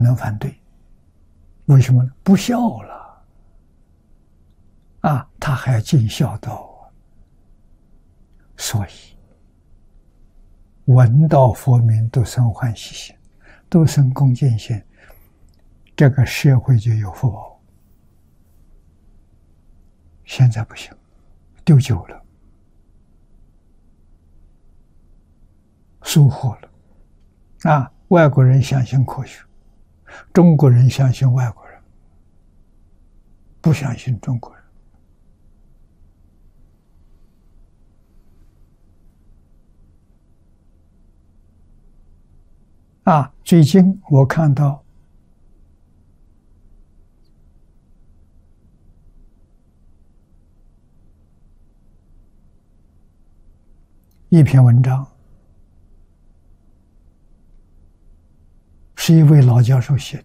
能反对。为什么呢？不孝了啊，他还要尽孝道。所以闻道佛名都生欢喜心，都生恭敬心，这个社会就有福报。现在不行，丢酒了，疏忽了啊！外国人相信科学，中国人相信外国人，不相信中国人。啊，最近我看到一篇文章，是一位老教授写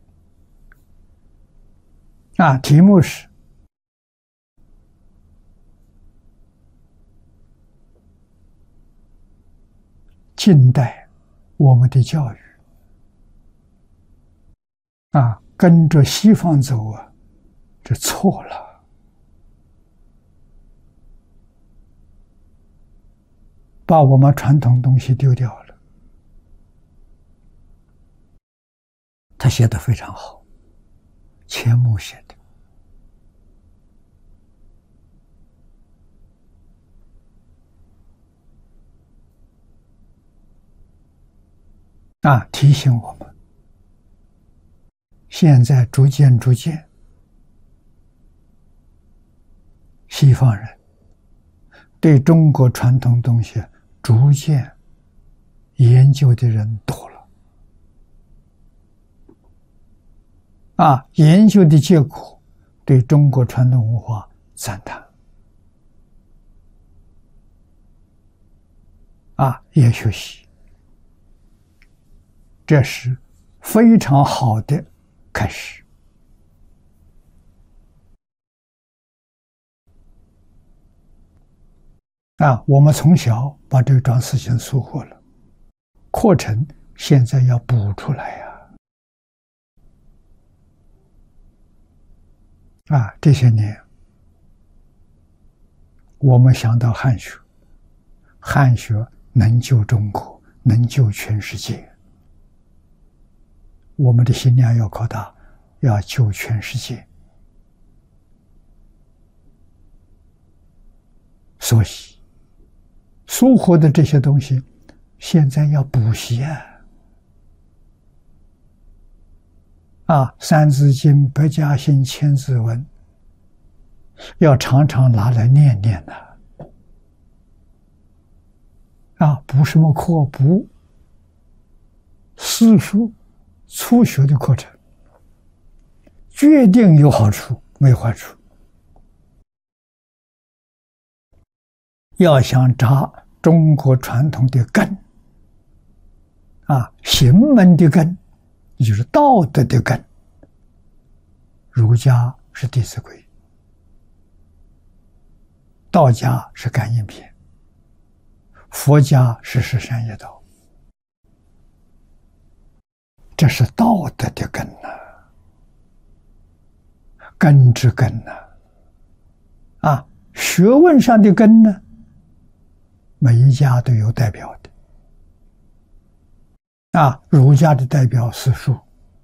的，啊，题目是近代我们的教育啊，跟着西方走啊，这错了，把我们传统东西丢掉了。他写得非常好，钱穆写的。啊，提醒我们，现在逐渐，西方人对中国传统东西逐渐研究的人多了，啊，研究的结果对中国传统文化赞叹，啊，也学习，这是非常好的开始。啊，我们从小把这桩事情疏忽了，课程现在要补出来呀！啊，这些年我们想到汉学，汉学能救中国，能救全世界。我们的心量要扩大，要救全世界。所以疏忽的这些东西，现在要补习啊！啊，三字经、百家姓、千字文，要常常拿来念念的。啊，补什么课？补私塾、初学的课程，决定有好处，没坏处。要想扎中国传统的根，啊，行门的根，也就是道德的根。儒家是《弟子规》，道家是《感应篇》，佛家是《十善业道》，这是道德的根呐，根之根呐。啊，学问上的根呢，每一家都有代表的。啊，儒家的代表四书，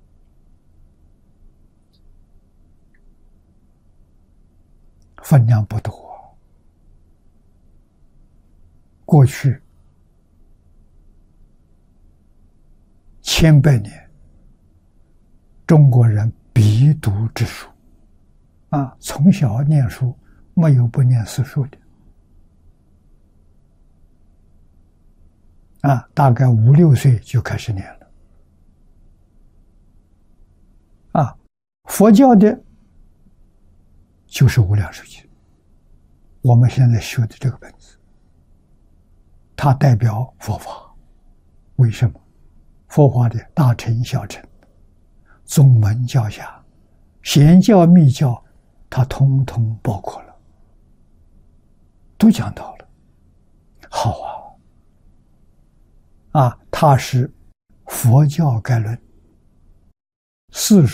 分量不多。过去千百年，中国人必读之书，啊，从小念书，没有不念四书的。啊，大概5、6岁就开始念了。啊，佛教的就是《无量寿经》，我们现在学的这个本子，它代表佛法。为什么？佛法的大乘、小乘、宗门、教下、显教、密教，它统统包括了，都讲到了。好啊！啊，它是佛教概论， 字